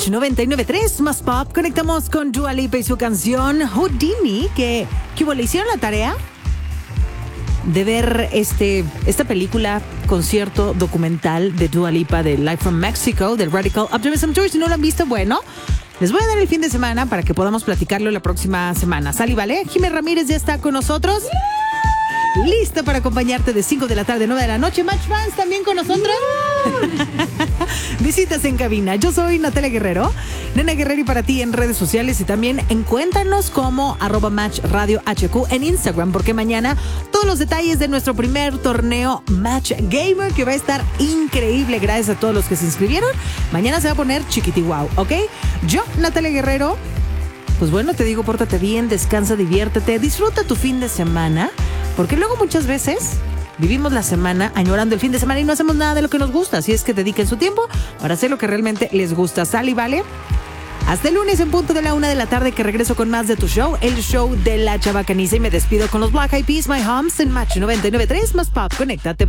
Match 99.3 más pop. Conectamos con Dua Lipa y su canción Houdini, que le hicieron la tarea de ver esta película, concierto documental de Dua Lipa de Live from Mexico, del Radical Optimism Tour. Si no lo han visto, bueno, les voy a dar el fin de semana para que podamos platicarlo la próxima semana. ¿Sale, vale? Jimé Ramírez ya está con nosotros. Lista para acompañarte de 5 de la tarde, 9 de la noche. Match Fans también con nosotros. Visitas en cabina. Yo soy Natalia Guerrero, Nena Guerrero, y para ti en redes sociales, y también encuéntranos como @MatchRadioHQ en Instagram, porque mañana todos los detalles de nuestro primer torneo Match Gamer, que va a estar increíble. Gracias a todos los que se inscribieron. Mañana se va a poner chiquiti wow, ¿ok? Yo, Natalia Guerrero, pues bueno, te digo, pórtate bien, descansa, diviértete, disfruta tu fin de semana, porque luego muchas veces vivimos la semana añorando el fin de semana y no hacemos nada de lo que nos gusta. Así es que dediquen su tiempo para hacer lo que realmente les gusta. ¿Sale y vale? Hasta el lunes en punto de la 1 de la tarde, que regreso con más de tu show, el show de la Chabacaniza, y me despido con los Black Eyed Peas, My Homes en Match 99.3 más pop. Conéctate.